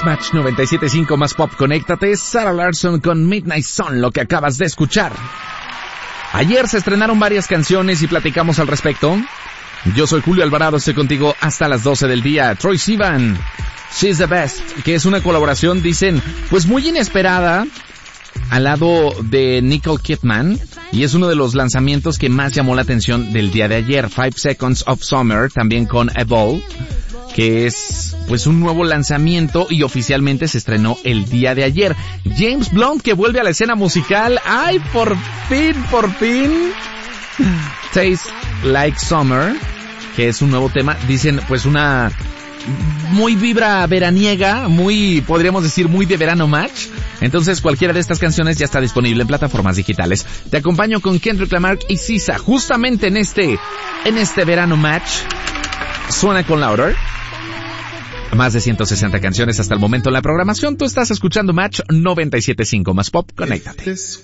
es Match 97.5 más pop. Conéctate. Sarah Larsson con Midnight Sun, lo que acabas de escuchar. Ayer se estrenaron varias canciones y platicamos al respecto. Yo soy Julio Alvarado, estoy contigo hasta las 12 del día. Troye Sivan, She's the Best, que es una colaboración, dicen, pues muy inesperada, al lado de Nicole Kidman, y es uno de los lanzamientos que más llamó la atención del día de ayer. 5 Seconds of Summer, también con Evolve, que es pues un nuevo lanzamiento y oficialmente se estrenó el día de ayer. James Blunt, que vuelve a la escena musical. ¡Ay, por fin! Taste Like Summer, que es un nuevo tema, dicen pues una muy vibra veraniega, muy, podríamos decir, muy de verano match. Entonces cualquiera de estas canciones ya está disponible en plataformas digitales. Te acompaño con Kendrick Lamar y SZA, justamente en este verano match. Suena con Louder. Más de 160 canciones hasta el momento en la programación. Tú estás escuchando Match 97.5 más pop. Conéctate.